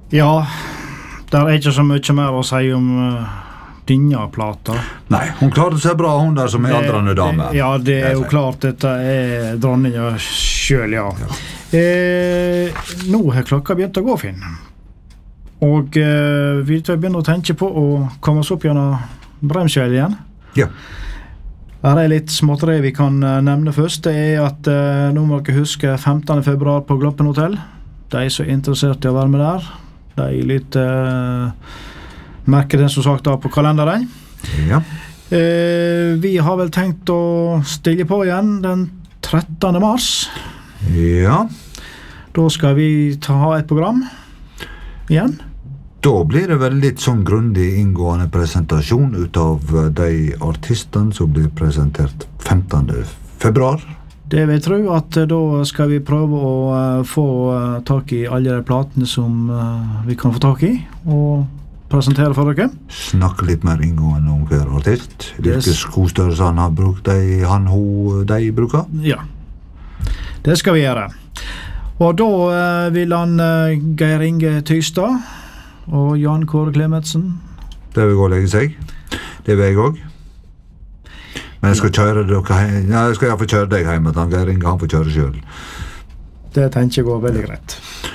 Ja, det ikke så mye mer å si om denne plata. Nei, hun klarte seg bra, hun der som aldrende dame. Ja, det jo klart, dette dronninga selv, ja. Nå har klokka begynt å gå, Finn. Og vi begynner å tenke på å komme oss opp gjennom Breimsfjell igjen. Ja. Her litt småtteri vi kan nevne først. Det at nå må dere huske 15. februar på Gloppen Hotel. De som interessert i å være med der, de litt merker den som sagt da på kalenderen. Ja. Vi har vel tenkt å stille på igjen den 13. mars. Ja. Da skal vi ha et program igjen. Da blir det vel litt sånn grundig inngående presentasjon ut av de artistene som blir presentert 15. februar. Det vil jeg tro at da skal vi prøve å få tak i alle de platene som vi kan få tak i, og presentere for dere. Snakke litt mer inngående om hver artist. Hvilke skostørrelser han har brukt, de bruker. Ja, det skal vi gjøre. Og da vil han Geir Inge Tystad og Jan Kåre Klemetsen. Det vil gå og legge seg. Det vil jeg også. Men jeg skal kjøre dere hjem. Ja, jeg skal få kjøre deg hjem, at han Geir Inge, han får kjøre selv. Det tenker jeg går veldig greit.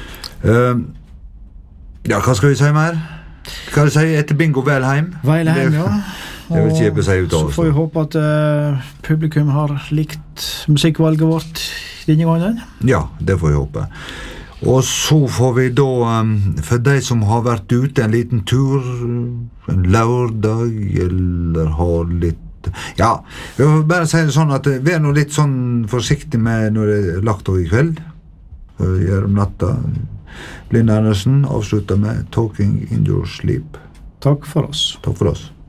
Ja, hva skal vi si mer? Hva skal vi si etter bingo Velheim? Velheim, ja. Det vil ikke jeg si ut av. Så får vi håpe at publikum har likt musikkvalget vårt denne gangen. Ja, det får vi håpe. Og så får vi da, for de som har vært ute en liten tur, en lørdag, eller har litt... Ja, jeg vil bare si det sånn at vi nå litt sånn forsiktig med når det lagt over i kveld. Gjør om natta. Linn Andersen avslutter med Talking in Your Sleep. Takk for oss. Takk for oss.